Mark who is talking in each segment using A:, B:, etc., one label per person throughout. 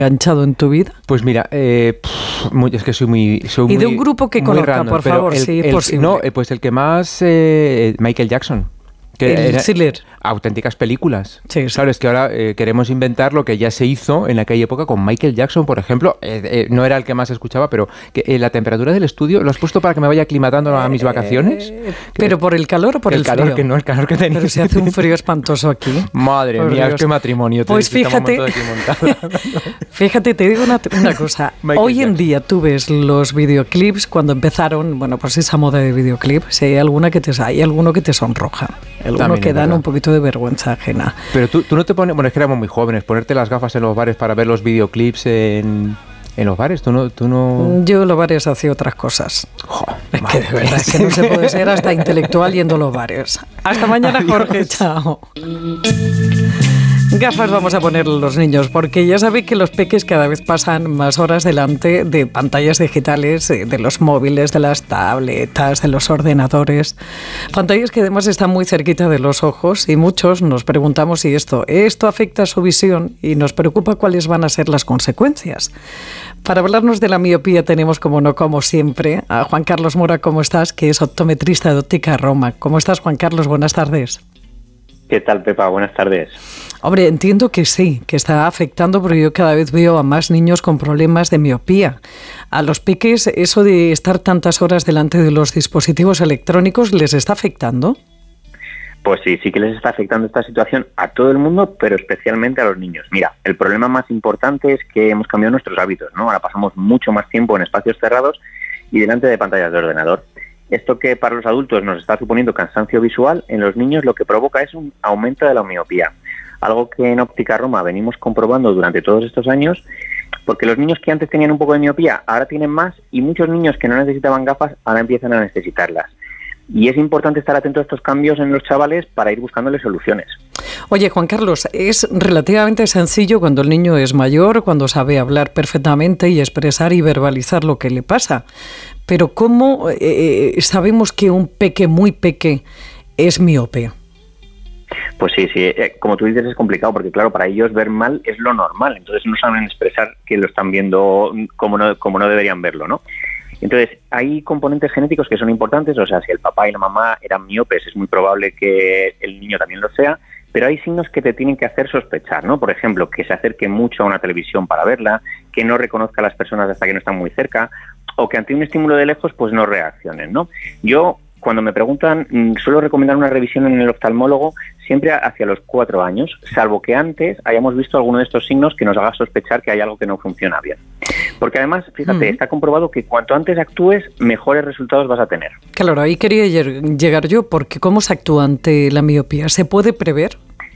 A: enganchado en tu vida?
B: Pues mira, es que soy muy
A: y de un grupo que conozca,
B: random,
A: por favor, si es posible.
B: No, pues el que más... Michael Jackson.
A: El thriller.
B: Auténticas películas.
A: Sí.
B: Sabes que ahora queremos inventar lo que ya se hizo en aquella época con Michael Jackson, por ejemplo. No era el que más escuchaba, pero la temperatura del estudio, ¿lo has puesto para que me vaya aclimatando a mis vacaciones?
A: ¿Pero por el calor o por el
B: calor?
A: frío?
B: Que no, el calor que tenía.
A: Pero se hace un frío espantoso aquí.
B: Madre
A: por
B: mía,
A: Dios.
B: qué matrimonio.
A: Pues fíjate, fíjate, te digo una cosa. Hoy en día tú ves los videoclips cuando empezaron, bueno, pues esa moda de videoclip, si hay alguno que te sonroja. Algunos que dan un poquito de vergüenza ajena.
B: Pero tú no te pones... Bueno, es que éramos muy jóvenes. Ponerte las gafas en los bares para ver los videoclips en los bares. ¿Tú no...?
A: Yo en los bares hacía otras cosas. Es que de verdad es que no se puede ser hasta intelectual yendo a los bares. Hasta mañana, adiós. Jorge. Chao. Gafas vamos a poner los niños, porque ya sabéis que los peques cada vez pasan más horas delante de pantallas digitales, de los móviles, de las tabletas, de los ordenadores. Pantallas que además están muy cerquita de los ojos y muchos nos preguntamos si esto afecta a su visión y nos preocupa cuáles van a ser las consecuencias. Para hablarnos de la miopía tenemos, como siempre, a Juan Carlos Mora. ¿Cómo estás? Que es optometrista de Óptica Roma. ¿Cómo estás, Juan Carlos? Buenas tardes.
C: ¿Qué tal, Pepa? Buenas tardes.
A: Hombre, entiendo que sí, que está afectando, porque yo cada vez veo a más niños con problemas de miopía. A los peques, eso de estar tantas horas delante de los dispositivos electrónicos, ¿les está afectando?
C: Pues sí que les está afectando esta situación a todo el mundo, pero especialmente a los niños. Mira, el problema más importante es que hemos cambiado nuestros hábitos, ¿no? Ahora pasamos mucho más tiempo en espacios cerrados y delante de pantallas de ordenador. Esto que para los adultos nos está suponiendo cansancio visual, en los niños lo que provoca es un aumento de la miopía. Algo que en Óptica Roma venimos comprobando durante todos estos años, porque los niños que antes tenían un poco de miopía ahora tienen más, y muchos niños que no necesitaban gafas ahora empiezan a necesitarlas. Y es importante estar atento a estos cambios en los chavales para ir buscándoles soluciones.
A: Oye, Juan Carlos, es relativamente sencillo cuando el niño es mayor, cuando sabe hablar perfectamente y expresar y verbalizar lo que le pasa. Pero ¿cómo sabemos que un peque muy peque es miope?
C: Pues sí, como tú dices es complicado porque claro, para ellos ver mal es lo normal, entonces no saben expresar que lo están viendo como no deberían verlo, ¿no? Entonces hay componentes genéticos que son importantes, o sea, si el papá y la mamá eran miopes es muy probable que el niño también lo sea, pero hay signos que te tienen que hacer sospechar, ¿no? Por ejemplo, que se acerque mucho a una televisión para verla, que no reconozca a las personas hasta que no están muy cerca, o que ante un estímulo de lejos pues no reaccionen, ¿no? Yo, cuando me preguntan, suelo recomendar una revisión en el oftalmólogo siempre hacia los 4 años, salvo que antes hayamos visto alguno de estos signos que nos haga sospechar que hay algo que no funciona bien. Porque además, fíjate, está comprobado que cuanto antes actúes, mejores resultados vas a tener.
A: Claro, ahí quería llegar yo, porque ¿cómo se actúa ante la miopía? ¿Se puede prever?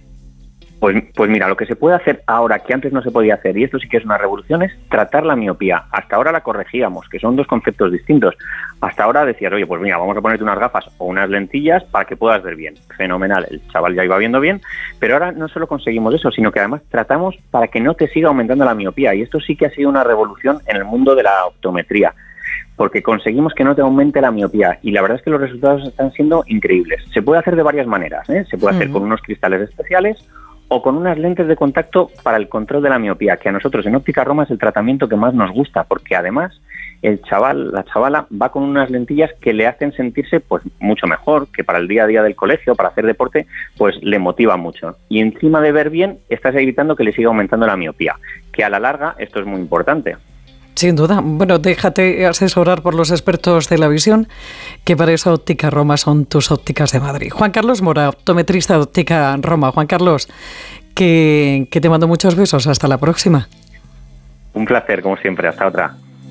C: Pues mira, lo que se puede hacer ahora que antes no se podía hacer, y esto sí que es una revolución, es tratar la miopía. Hasta ahora la corregíamos, que son dos conceptos distintos. Hasta ahora decías, oye, pues mira, vamos a ponerte unas gafas o unas lentillas para que puedas ver bien. Fenomenal, el chaval ya iba viendo bien, pero ahora no solo conseguimos eso, sino que además tratamos para que no te siga aumentando la miopía. Y esto sí que ha sido una revolución en el mundo de la optometría, porque conseguimos que no te aumente la miopía y la verdad es que los resultados están siendo increíbles. Se puede hacer de varias maneras, ¿eh? Se puede hacer con unos cristales especiales o con unas lentes de contacto para el control de la miopía, que a nosotros en Óptica Roma es el tratamiento que más nos gusta, porque además el chaval, la chavala, va con unas lentillas que le hacen sentirse pues mucho mejor, que para el día a día del colegio, para hacer deporte, pues le motiva mucho. Y encima de ver bien, estás evitando que le siga aumentando la miopía, que a la larga esto es muy importante.
A: Sin duda. Bueno, déjate asesorar por los expertos de la visión, que para eso Óptica Roma son tus ópticas de Madrid. Juan Carlos Mora, optometrista de Óptica Roma. Juan Carlos, que te mando muchos besos. Hasta la próxima.
C: Un placer, como siempre. Hasta otra.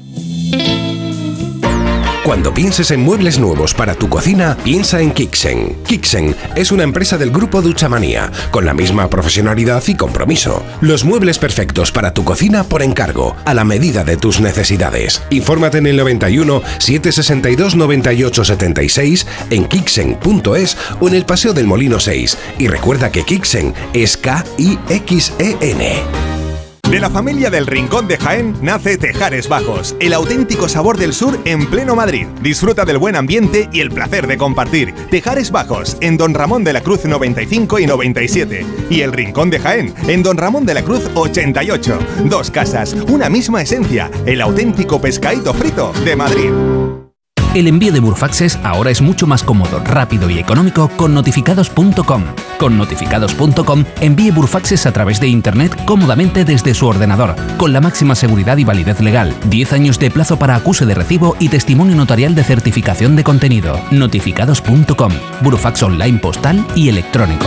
D: Cuando pienses en muebles nuevos para tu cocina, piensa en Kixen. Kixen es una empresa del grupo Duchamanía, con la misma profesionalidad y compromiso. Los muebles perfectos para tu cocina por encargo, a la medida de tus necesidades. Infórmate en el 91 762 98 76, en kixen.es o en el Paseo del Molino 6. Y recuerda que Kixen es Kixen.
E: De la familia del Rincón de Jaén nace Tejares Bajos, el auténtico sabor del sur en pleno Madrid. Disfruta del buen ambiente y el placer de compartir. Tejares Bajos, en Don Ramón de la Cruz 95 y 97. Y el Rincón de Jaén, en Don Ramón de la Cruz 88. Dos casas, una misma esencia, el auténtico pescadito frito de Madrid.
F: El envío de Burfaxes ahora es mucho más cómodo, rápido y económico con notificados.com. Con notificados.com envíe Burfaxes a través de Internet cómodamente desde su ordenador, con la máxima seguridad y validez legal, 10 años de plazo para acuse de recibo y testimonio notarial de certificación de contenido. Notificados.com, Burfax online postal y electrónico.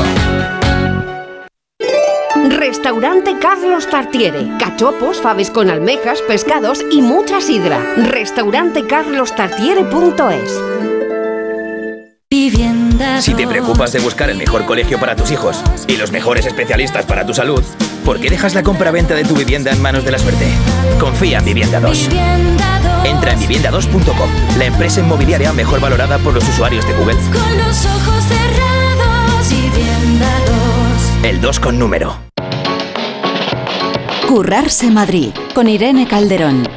G: Restaurante Carlos Tartiere. Cachopos, faves con almejas, pescados y mucha sidra. Restaurantecarlostartiere.es.
H: Si te preocupas de buscar el mejor colegio para tus hijos y los mejores especialistas para tu salud, ¿por qué dejas la compra-venta de tu vivienda en manos de la suerte? Confía en Vivienda 2. Entra en vivienda2.com, la empresa inmobiliaria mejor valorada por los usuarios de Google.
I: Con los ojos cerrados, Vivienda 2.
H: El 2 con número.
J: Currarse Madrid, con Irene Calderón.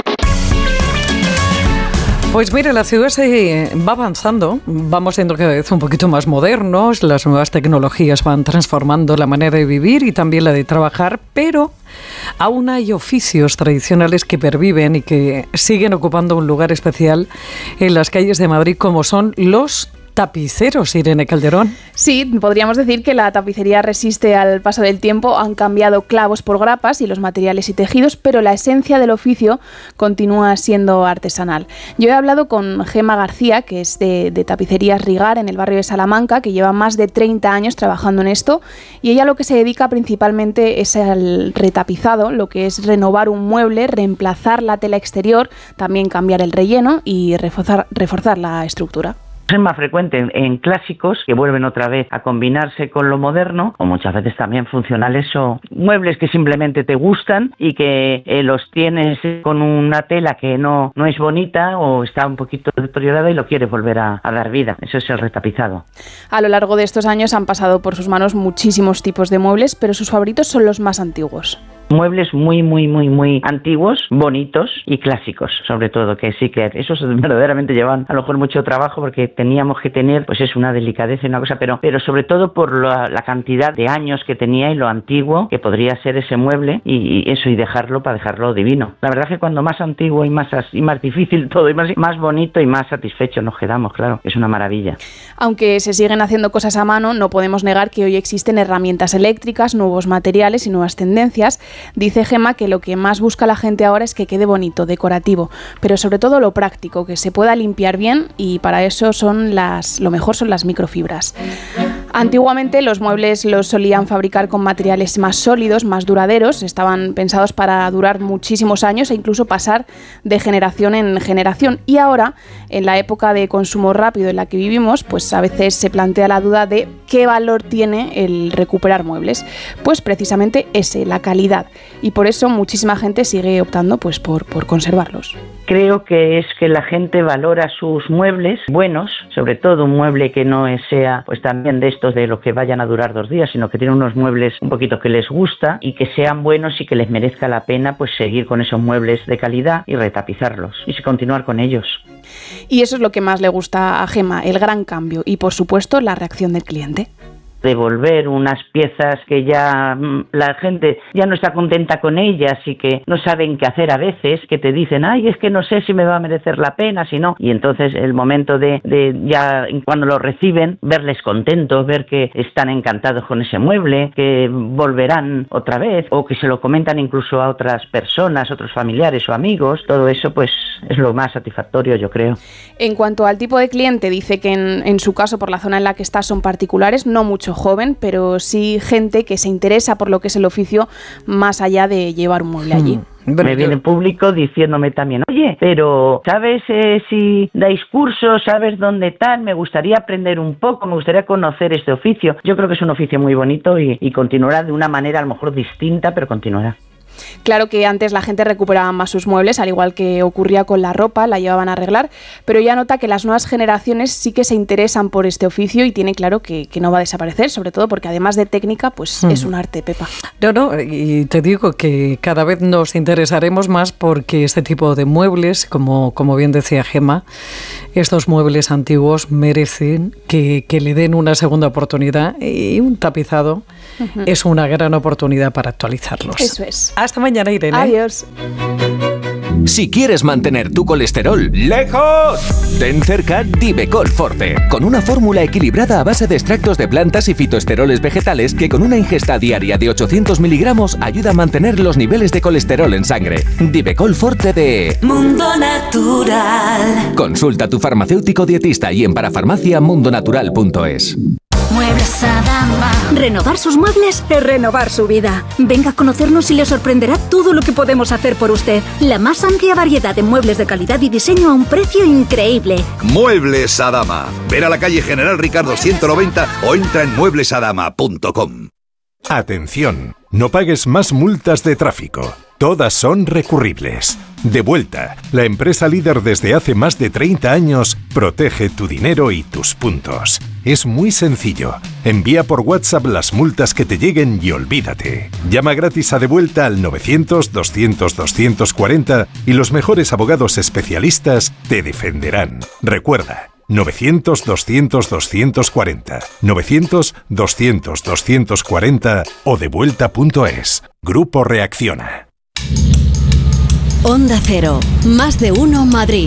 A: Pues mira, la ciudad se va avanzando, vamos siendo cada vez un poquito más modernos, las nuevas tecnologías van transformando la manera de vivir y también la de trabajar, pero aún hay oficios tradicionales que perviven y que siguen ocupando un lugar especial en las calles de Madrid, como son los tapiceros, Irene Calderón.
K: Sí, podríamos decir que la tapicería resiste al paso del tiempo. Han cambiado clavos por grapas y los materiales y tejidos, pero la esencia del oficio continúa siendo artesanal. Yo he hablado con Gemma García, que es de Tapicerías Rigar, en el barrio de Salamanca, que lleva más de 30 años trabajando en esto, y ella lo que se dedica principalmente es al retapizado, lo que es renovar un mueble, reemplazar la tela exterior, también cambiar el relleno y reforzar la estructura.
L: Es más frecuente en clásicos que vuelven otra vez a combinarse con lo moderno, o muchas veces también funcionales o muebles que simplemente te gustan y que los tienes con una tela que no es bonita o está un poquito deteriorada y lo quieres volver a dar vida. Eso es el retapizado.
K: A lo largo de estos años han pasado por sus manos muchísimos tipos de muebles, pero sus favoritos son los más antiguos.
L: Muebles muy antiguos, bonitos y clásicos, sobre todo, que sí que esos verdaderamente llevan a lo mejor mucho trabajo porque teníamos que tener, pues es una delicadeza y una cosa, pero sobre todo por la cantidad de años que tenía y lo antiguo que podría ser ese mueble y eso, y dejarlo para dejarlo divino. La verdad es que cuando más antiguo y más difícil todo y más bonito y más satisfechos nos quedamos, claro, es una maravilla.
K: Aunque se siguen haciendo cosas a mano, no podemos negar que hoy existen herramientas eléctricas, nuevos materiales y nuevas tendencias. Dice Gemma que lo que más busca la gente ahora es que quede bonito, decorativo, pero sobre todo lo práctico, que se pueda limpiar bien, y para eso lo mejor son las microfibras. Antiguamente los muebles los solían fabricar con materiales más sólidos, más duraderos, estaban pensados para durar muchísimos años e incluso pasar de generación en generación. Y ahora, en la época de consumo rápido en la que vivimos, pues a veces se plantea la duda de qué valor tiene el recuperar muebles. Pues precisamente ese, la calidad. Y por eso muchísima gente sigue optando pues por conservarlos.
L: Creo que es que la gente valora sus muebles buenos, sobre todo un mueble que no sea pues también de estos de los que vayan a durar 2 días, sino que tienen unos muebles un poquito que les gusta y que sean buenos y que les merezca la pena pues seguir con esos muebles de calidad y retapizarlos y continuar con ellos.
K: Y eso es lo que más le gusta a Gemma, el gran cambio y por supuesto la reacción del cliente.
L: Devolver unas piezas que ya la gente ya no está contenta con ellas y que no saben qué hacer a veces, que te dicen, ay, es que no sé si me va a merecer la pena, si no. Y entonces el momento de ya cuando lo reciben, verles contentos, ver que están encantados con ese mueble, que volverán otra vez o que se lo comentan incluso a otras personas, otros familiares o amigos, todo eso pues es lo más satisfactorio, yo creo.
K: En cuanto al tipo de cliente, dice que en su caso, por la zona en la que está, son particulares, no mucho joven, pero sí gente que se interesa por lo que es el oficio más allá de llevar un mueble allí.
L: Me viene público diciéndome también, oye, pero ¿sabes si dais cursos? ¿Sabes dónde tal? Me gustaría aprender un poco, me gustaría conocer este oficio. Yo creo que es un oficio muy bonito y continuará de una manera a lo mejor distinta, pero continuará.
K: Claro que antes la gente recuperaba más sus muebles, al igual que ocurría con la ropa, la llevaban a arreglar, pero ella nota que las nuevas generaciones sí que se interesan por este oficio y tiene claro que no va a desaparecer, sobre todo porque además de técnica, pues es un arte, Pepa.
A: No, y te digo que cada vez nos interesaremos más porque este tipo de muebles, como bien decía Gemma, estos muebles antiguos merecen que le den una segunda oportunidad, y un tapizado es una gran oportunidad para actualizarlos.
K: Eso es.
A: Hasta mañana, Irene.
K: Adiós.
M: Si quieres mantener tu colesterol lejos, ten cerca Divecol Forte, con una fórmula equilibrada a base de extractos de plantas y fitoesteroles vegetales que con una ingesta diaria de 800 miligramos ayuda a mantener los niveles de colesterol en sangre. Divecol Forte de
I: Mundo Natural.
M: Consulta a tu farmacéutico dietista y en parafarmacia.mundonatural.es.
J: Muebles Adama. Renovar sus muebles es renovar su vida. Venga a conocernos y le sorprenderá todo lo que podemos hacer por usted. La más amplia variedad de muebles de calidad y diseño a un precio increíble.
N: Muebles Adama. Ver a la calle General Ricardo 190 o entra en mueblesadama.com.
O: Atención, no pagues más multas de tráfico. Todas son recurribles. Devuelta, la empresa líder desde hace más de 30 años, protege tu dinero y tus puntos. Es muy sencillo. Envía por WhatsApp las multas que te lleguen y olvídate. Llama gratis a Devuelta al 900-200-240 y los mejores abogados especialistas te defenderán. Recuerda, 900-200-240, 900-200-240 o devuelta.es. Grupo Reacciona.
J: Onda Cero, más de uno Madrid.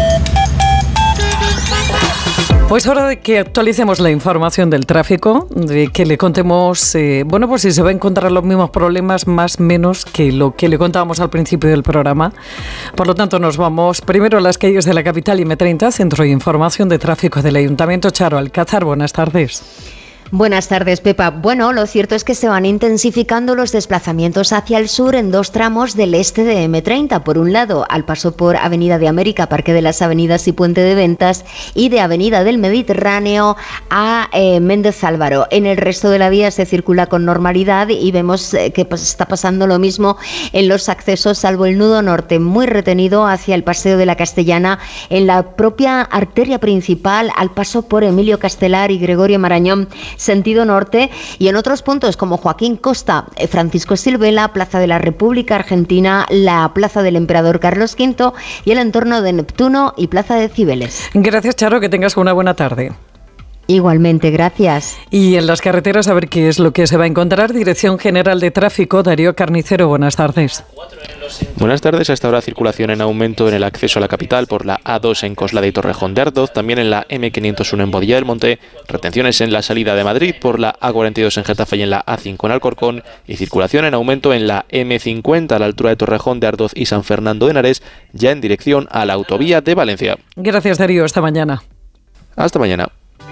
A: Pues hora de que actualicemos la información del tráfico, de que le contemos, pues si se va a encontrar los mismos problemas, más o menos que lo que le contábamos al principio del programa. Por lo tanto, nos vamos primero a las calles de la capital y M30, Centro de Información de Tráfico del Ayuntamiento. Charo Alcázar, buenas tardes.
P: Buenas tardes, Pepa. Bueno, lo cierto es que se van intensificando los desplazamientos hacia el sur en dos tramos del este de M30. Por un lado, al paso por Avenida de América, Parque de las Avenidas y Puente de Ventas, y de Avenida del Mediterráneo a Méndez Álvaro. En el resto de la vía se circula con normalidad y vemos que está pasando lo mismo en los accesos, salvo el nudo norte, muy retenido hacia el Paseo de la Castellana, en la propia arteria principal, al paso por Emilio Castelar y Gregorio Marañón, sentido norte, y en otros puntos como Joaquín Costa, Francisco Silvela, Plaza de la República Argentina, la Plaza del Emperador Carlos V y el entorno de Neptuno y Plaza de Cibeles.
A: Gracias, Charo, que tengas una buena tarde.
P: Igualmente, gracias.
A: Y en las carreteras, a ver qué es lo que se va a encontrar. Dirección General de Tráfico, Darío Carnicero, buenas tardes.
Q: Buenas tardes. Hasta ahora circulación en aumento en el acceso a la capital por la A2 en Coslada y Torrejón de Ardoz, también en la M501 en Bodilla del Monte, retenciones en la salida de Madrid por la A42 en Getafe y en la A5 en Alcorcón, y circulación en aumento en la M50 a la altura de Torrejón de Ardoz y San Fernando de Henares, ya en dirección a la autovía de Valencia.
A: Gracias, Darío. Hasta mañana.
Q: Hasta mañana.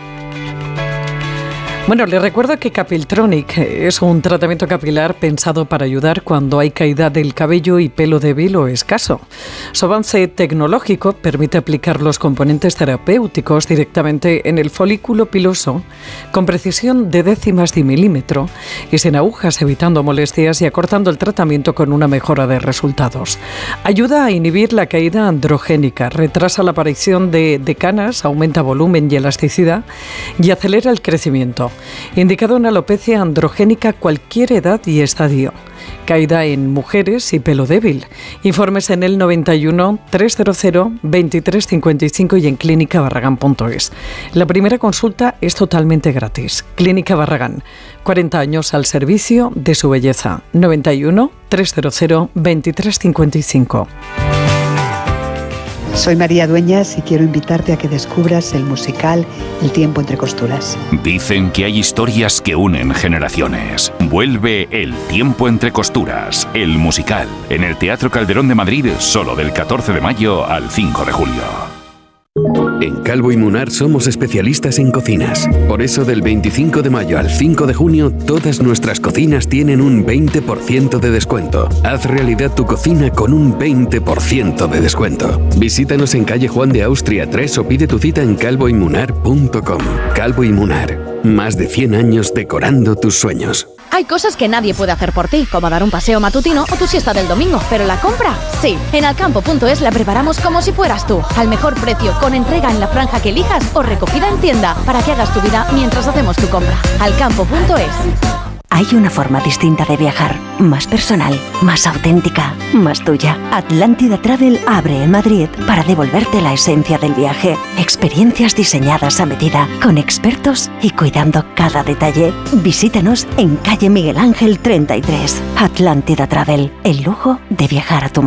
A: Bueno, les recuerdo que Capiltronic es un tratamiento capilar pensado para ayudar cuando hay caída del cabello y pelo débil o escaso. Su avance tecnológico permite aplicar los componentes terapéuticos directamente en el folículo piloso con precisión de décimas de milímetro y sin agujas, evitando molestias y acortando el tratamiento con una mejora de resultados. Ayuda a inhibir la caída androgénica, retrasa la aparición de canas, aumenta volumen y elasticidad y acelera el crecimiento. Indicado en alopecia androgénica cualquier edad y estadio. Caída en mujeres y pelo débil. Informes en el 91 300 2355 y en clínicabarragán.es. La primera consulta es totalmente gratis. Clínica Barragán, 40 años al servicio de su belleza. 91 300 2355.
R: Soy María Dueñas y quiero invitarte a que descubras el musical El tiempo entre costuras.
S: Dicen que hay historias que unen generaciones. Vuelve El tiempo entre costuras, el musical, en el Teatro Calderón de Madrid, solo del 14 de mayo al 5 de julio.
T: En Calvo y Munar somos especialistas en cocinas. Por eso del 25 de mayo al 5 de junio, todas nuestras cocinas tienen un 20% de descuento. Haz realidad tu cocina con un 20% de descuento. Visítanos en calle Juan de Austria 3 o pide tu cita en calvoymunar.com. Calvo y Munar. Más de 100 años decorando tus sueños.
U: Hay cosas que nadie puede hacer por ti, como dar un paseo matutino o tu siesta del domingo, pero la compra, sí. En Alcampo.es la preparamos como si fueras tú, al mejor precio, con entrega en la franja que elijas o recogida en tienda, para que hagas tu vida mientras hacemos tu compra. Alcampo.es.
V: Hay una forma distinta de viajar, más personal, más auténtica, más tuya. Atlántida Travel abre en Madrid para devolverte la esencia del viaje. Experiencias diseñadas a medida, con expertos y cuidando cada detalle. Visítanos en calle Miguel Ángel 33. Atlántida Travel, el lujo de viajar a tu